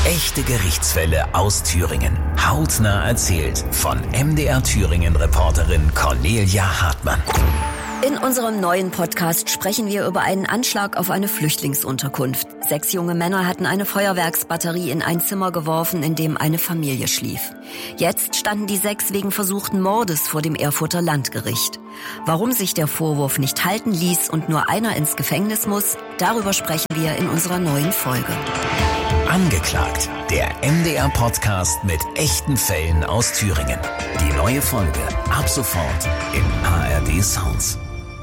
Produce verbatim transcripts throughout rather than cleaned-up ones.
Echte Gerichtsfälle aus Thüringen. Hautnah erzählt von M D R Thüringen-Reporterin Cornelia Hartmann. In unserem neuen Podcast sprechen wir über einen Anschlag auf eine Flüchtlingsunterkunft. Sechs junge Männer hatten eine Feuerwerksbatterie in ein Zimmer geworfen, in dem eine Familie schlief. Jetzt standen die sechs wegen versuchten Mordes vor dem Erfurter Landgericht. Warum sich der Vorwurf nicht halten ließ und nur einer ins Gefängnis muss, darüber sprechen wir in unserer neuen Folge. Angeklagt, der M D R-Podcast mit echten Fällen aus Thüringen. Die neue Folge ab sofort im A R D Sounds.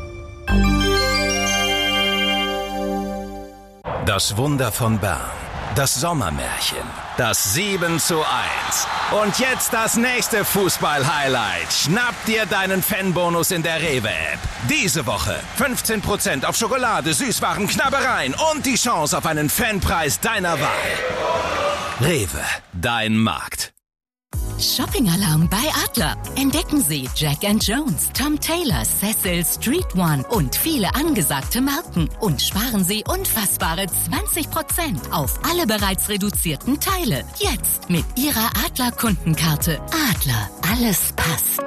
Das Wunder von Bern, das Sommermärchen, das sieben zu eins. Und jetzt das nächste Fußball-Highlight. Schnapp dir deinen Fanbonus in der Rewe-App. Diese Woche fünfzehn Prozent auf Schokolade, Süßwaren, Knabbereien und die Chance auf einen Fanpreis deiner Wahl. Rewe, dein Markt. Shopping-Alarm bei Adler. Entdecken Sie Jack and Jones, Tom Taylor, Cecil, Street One und viele angesagte Marken. Und sparen Sie unfassbare zwanzig Prozent auf alle bereits reduzierten Teile. Jetzt mit Ihrer Adler-Kundenkarte. Adler, alles passt.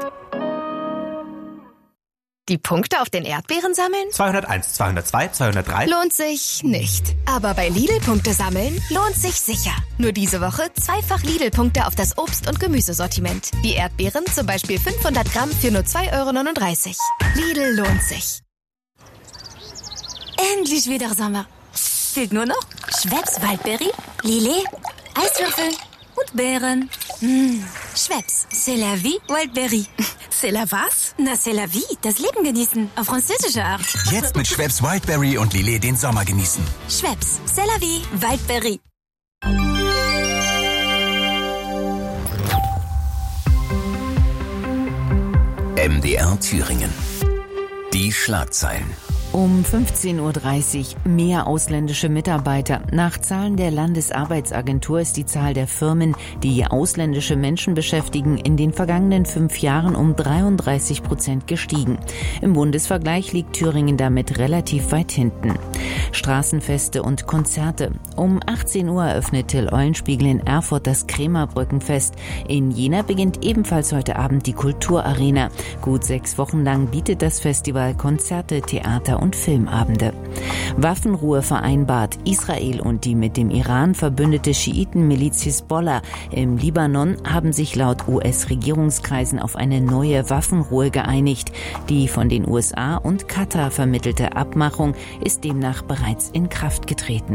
Die Punkte auf den Erdbeeren sammeln? zweihunderteins, zweihundertzwei, zweihundertdrei. Lohnt sich nicht. Aber bei Lidl-Punkte sammeln lohnt sich sicher. Nur diese Woche zweifach Lidl-Punkte auf das Obst- und Gemüsesortiment. Die Erdbeeren zum Beispiel fünfhundert Gramm für nur zwei Euro neununddreißig. Lidl lohnt sich. Endlich wieder Sommer. Fehlt nur noch Schweppes Waldberry, Lillet, Eiswürfel und Beeren. Mmh. Schweppes, c'est la vie, Wildberry. C'est la was? Na, c'est la vie, das Leben genießen, auf französische Art. Jetzt mit Schweppes Wildberry und Lillet den Sommer genießen. Schweppes, c'est la vie, Wildberry. M D R Thüringen. Die Schlagzeilen. Um fünfzehn Uhr dreißig mehr ausländische Mitarbeiter. Nach Zahlen der Landesarbeitsagentur ist die Zahl der Firmen, die ausländische Menschen beschäftigen, in den vergangenen fünf Jahren um dreiunddreißig Prozent gestiegen. Im Bundesvergleich liegt Thüringen damit relativ weit hinten. Straßenfeste und Konzerte. Um achtzehn Uhr eröffnet Till Eulenspiegel in Erfurt das Krämerbrückenfest. In Jena beginnt ebenfalls heute Abend die Kulturarena. Gut sechs Wochen lang bietet das Festival Konzerte, Theater und Filmabende. Waffenruhe vereinbart. Israel und die mit dem Iran verbündete Schiitenmiliz Hisbollah im Libanon haben sich laut U S-Regierungskreisen auf eine neue Waffenruhe geeinigt. Die von den U S A und Katar vermittelte Abmachung ist demnach bereits in Kraft getreten.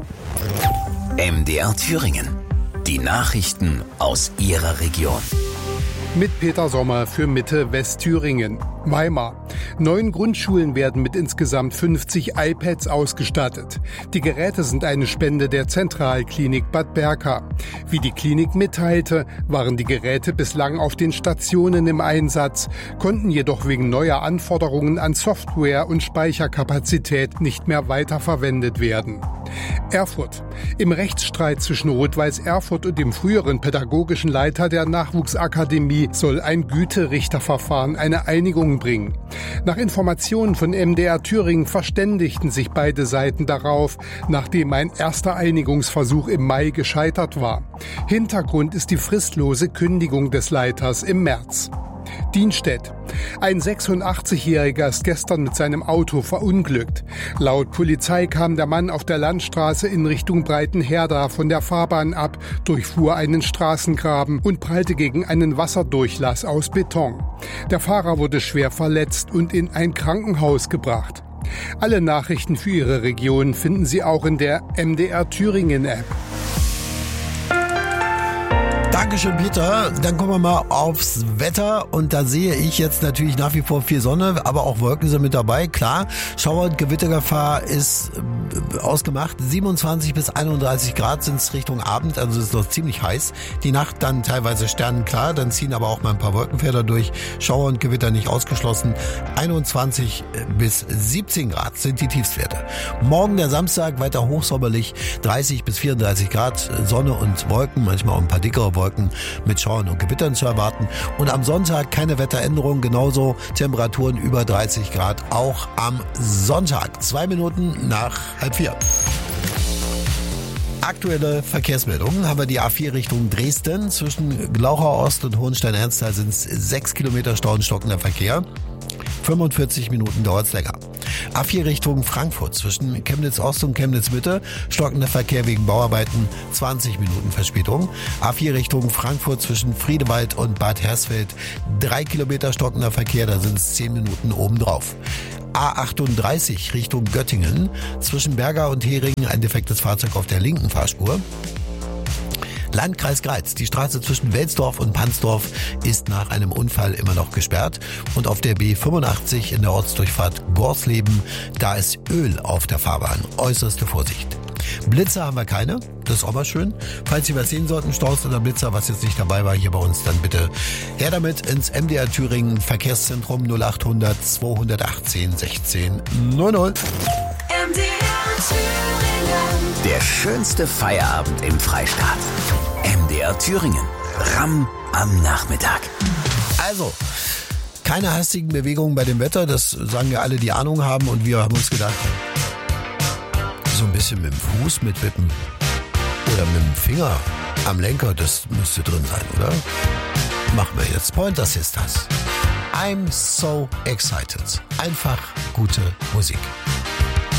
M D R Thüringen. Die Nachrichten aus Ihrer Region. Mit Peter Sommer für Mitte Westthüringen. Weimar. Neun Grundschulen werden mit insgesamt fünfzig iPads ausgestattet. Die Geräte sind eine Spende der Zentralklinik Bad Berka. Wie die Klinik mitteilte, waren die Geräte bislang auf den Stationen im Einsatz, konnten jedoch wegen neuer Anforderungen an Software und Speicherkapazität nicht mehr weiterverwendet werden. Erfurt. Im Rechtsstreit zwischen Rot-Weiß Erfurt und dem früheren pädagogischen Leiter der Nachwuchsakademie soll ein Güterichterverfahren eine Einigung bringen. Nach Informationen von M D R Thüringen verständigten sich beide Seiten darauf, nachdem ein erster Einigungsversuch im Mai gescheitert war. Hintergrund ist die fristlose Kündigung des Leiters im März. Dienstedt. Ein sechsundachtzigjähriger ist gestern mit seinem Auto verunglückt. Laut Polizei kam der Mann auf der Landstraße in Richtung Breitenherda von der Fahrbahn ab, durchfuhr einen Straßengraben und prallte gegen einen Wasserdurchlass aus Beton. Der Fahrer wurde schwer verletzt und in ein Krankenhaus gebracht. Alle Nachrichten für Ihre Region finden Sie auch in der M D R Thüringen App. Dankeschön, Peter. Dann kommen wir mal aufs Wetter und da sehe ich jetzt natürlich nach wie vor viel Sonne, aber auch Wolken sind mit dabei. Klar, Schauer- und Gewittergefahr ist ausgemacht. siebenundzwanzig bis einunddreißig Grad sind es Richtung Abend, also es ist noch ziemlich heiß. Die Nacht dann teilweise sternenklar, dann ziehen aber auch mal ein paar Wolkenfelder durch. Schauer und Gewitter nicht ausgeschlossen. einundzwanzig bis siebzehn Grad sind die Tiefstwerte. Morgen der Samstag weiter hochsommerlich, dreißig bis vierunddreißig Grad, Sonne und Wolken, manchmal auch ein paar dickere Wolken mit Schauern und Gewittern zu erwarten. Und am Sonntag keine Wetteränderung, genauso Temperaturen über dreißig Grad, auch am Sonntag. Zwei Minuten nach halb vier. Aktuelle Verkehrsmeldungen haben wir die A vier Richtung Dresden. Zwischen Glauchau Ost und Hohenstein-Ernsthal sind es sechs Kilometer Stau und stockender Verkehr. fünfundvierzig Minuten dauert es länger. A vier Richtung Frankfurt. Zwischen Chemnitz Ost und Chemnitz Mitte stockender Verkehr wegen Bauarbeiten, zwanzig Minuten Verspätung. A vier Richtung Frankfurt zwischen Friedewald und Bad Hersfeld. drei Kilometer stockender Verkehr, da sind es zehn Minuten obendrauf. A achtunddreißig Richtung Göttingen. Zwischen Berger und Heringen ein defektes Fahrzeug auf der linken Fahrspur. Landkreis Greiz. Die Straße zwischen Welsdorf und Pansdorf ist nach einem Unfall immer noch gesperrt. Und auf der B fünfundachtzig in der Ortsdurchfahrt Gorsleben, da ist Öl auf der Fahrbahn. Äußerste Vorsicht. Blitzer haben wir keine, das ist auch mal schön. Falls Sie was sehen sollten, Staus oder Blitzer, was jetzt nicht dabei war, hier bei uns, dann bitte her damit ins M D R Thüringen Verkehrszentrum null achthundert zweihundertachtzehn sechzehn neun null. M D R Thüringen. Der schönste Feierabend im Freistaat. M D R Thüringen. Ramm am Nachmittag. Also, keine hastigen Bewegungen bei dem Wetter, das sagen ja alle, die Ahnung haben, und wir haben uns gedacht, so ein bisschen mit dem Fuß mitwippen oder mit dem Finger am Lenker, das müsste drin sein, oder? Machen wir jetzt Pointer Sisters. I'm so excited. Einfach gute Musik.